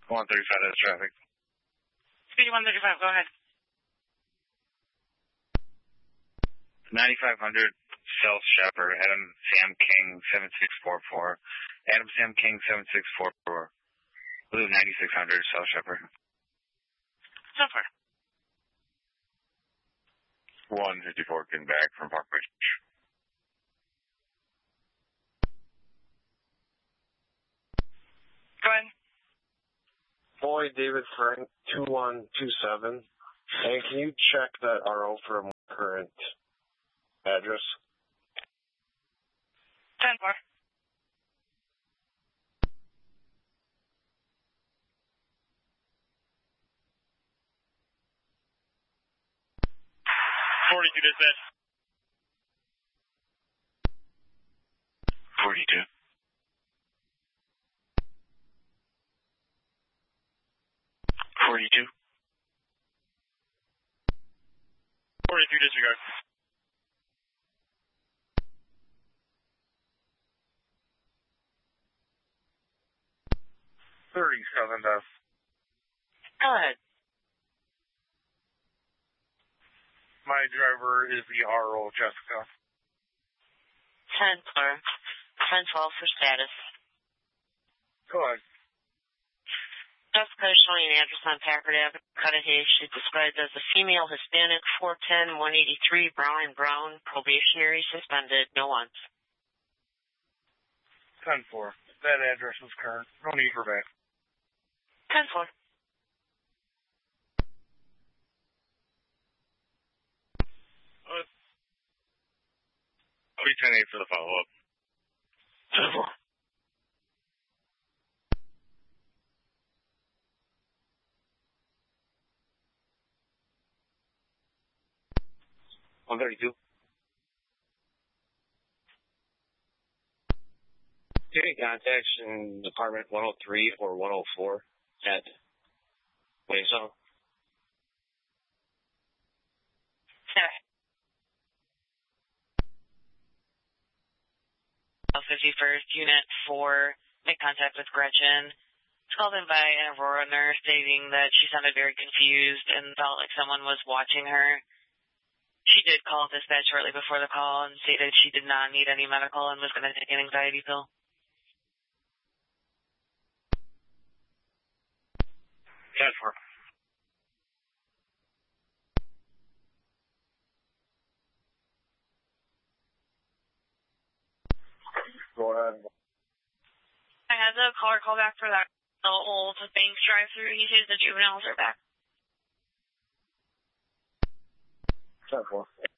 135, that's traffic. Speed 135, go ahead. 9500 South Shepherd, Adam Sam King 7644. Adam Sam King 7644. Blue 9600 South Shepherd. So far. 154 getting back from Park Ridge. Go ahead. Boy, David Frank 2127. And can you check that RO for a more current address? 10-4. Dispatch. 42. 42. 42 disregard. $37. Go ahead. My driver is the RO, Jessica. 10-4. 10-12 for status. Go ahead. Jessica is showing an address on Packard Avenue, Cudahy. She's described as a female Hispanic, 410, 183, brown, probationary, suspended, no wants. 10-4. That address is current. No need for back. 10-4. I'll be 10-8 for the follow-up. 10-4. $132. Do you have any contacts in Department 103 or 104 at Waysong? Yeah. 51st, Unit 4, make contact with Gretchen. It's called in by an Aurora nurse stating that she sounded very confused and felt like someone was watching her. She did call dispatch shortly before the call and stated she did not need any medical and was going to take an anxiety pill. Yes, sir. Go ahead. I had the caller call back for that old Banks drive-thru. He says the juveniles are back. 10-4.